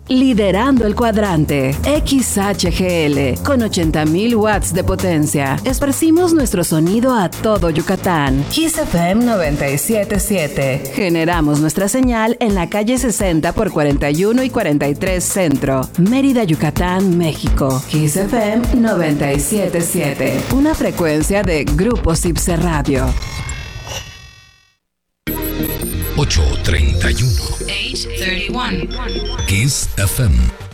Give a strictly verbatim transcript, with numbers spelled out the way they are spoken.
liderando el cuadrante. X H G L, con ochenta mil watts de potencia. Esparcimos nuestro sonido a todo Yucatán. Kiss F M noventa y siete punto siete. Generamos nuestra señal en la calle sesenta por cuarenta y uno y cuarenta y tres Centro, Mérida, Yucatán, México. Kiss F M noventa y siete punto siete. Una frecuencia de Grupo Cipse Radio. ocho treinta y uno. ocho treinta y uno. Kiss F M.